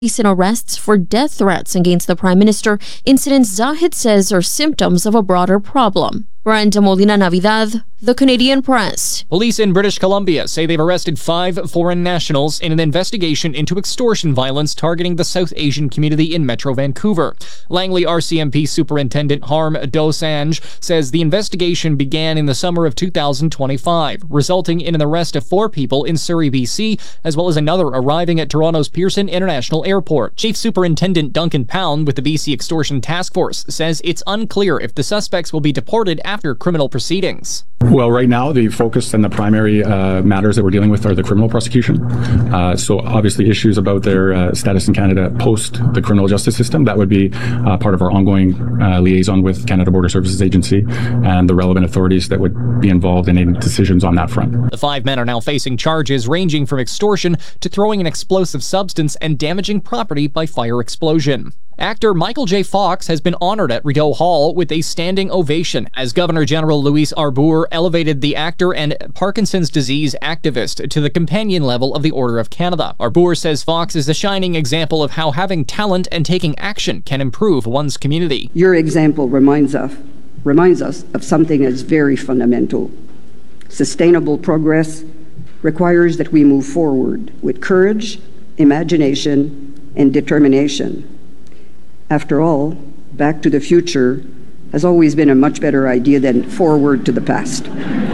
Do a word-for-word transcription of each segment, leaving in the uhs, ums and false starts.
Recent arrests for death threats against the Prime Minister, incidents Zahid says are symptoms of a broader problem. Brenda Molina Navidad, The Canadian Press. Police in British Columbia say they've arrested five foreign nationals in an investigation into extortion violence targeting the South Asian community in Metro Vancouver. Langley R C M P Superintendent Harm Dosanjh says the investigation began in the summer of two thousand twenty-five, resulting in an arrest of four people in Surrey, B C, as well as another arriving at Toronto's Pearson International Airport. Chief Superintendent Duncan Pound with the B C Extortion Task Force says it's unclear if the suspects will be deported after criminal proceedings. Well, right now, the focus and the primary uh, matters that we're dealing with are the criminal prosecution. Uh, so obviously issues about their uh, status in Canada post the criminal justice system, that would be uh, part of our ongoing uh, liaison with Canada Border Services Agency and the relevant authorities that would be involved in any decisions on that front. The five men are now facing charges ranging from extortion to throwing an explosive substance and damaging property by fire explosion. Actor Michael J. Fox has been honored at Rideau Hall with a standing ovation as Governor General Louise Arbour elevated the actor and Parkinson's disease activist to the companion level of the Order of Canada. Arbour says Fox is a shining example of how having talent and taking action can improve one's community. Your example reminds us, reminds us of something that's very fundamental. Sustainable progress requires that we move forward with courage, imagination, and determination. After all, Back to the Future has always been a much better idea than Forward to the Past.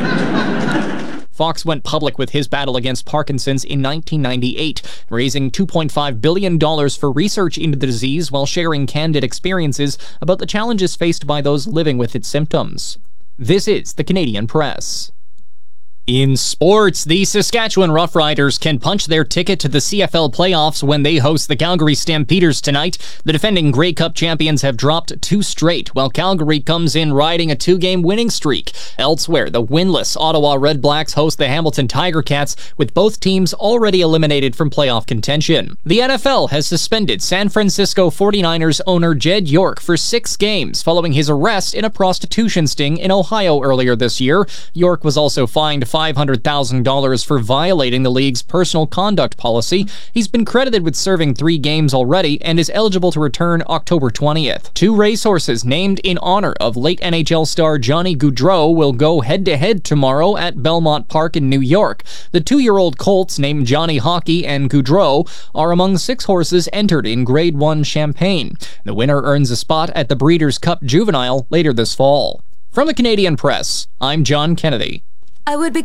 Fox went public with his battle against Parkinson's in nineteen ninety-eight, raising two point five billion dollars for research into the disease while sharing candid experiences about the challenges faced by those living with its symptoms. This is the Canadian Press. In sports, the Saskatchewan Roughriders can punch their ticket to the C F L playoffs when they host the Calgary Stampeders tonight. The defending Grey Cup champions have dropped two straight, while Calgary comes in riding a two-game winning streak. Elsewhere, the winless Ottawa Red Blacks host the Hamilton Tiger Cats, with both teams already eliminated from playoff contention. The N F L has suspended San Francisco forty-niners owner Jed York for six games following his arrest in a prostitution sting in Ohio earlier this year. York was also fined five hundred thousand dollars for violating the league's personal conduct policy. He's been credited with serving three games already and is eligible to return October twentieth. Two racehorses named in honor of late N H L star Johnny Gaudreau will go head-to-head tomorrow at Belmont Park in New York. The two-year-old colts named Johnny Hockey and Gaudreau are among six horses entered in Grade one Champagne. The winner earns a spot at the Breeders' Cup Juvenile later this fall. From the Canadian Press, I'm John Kennedy. I would be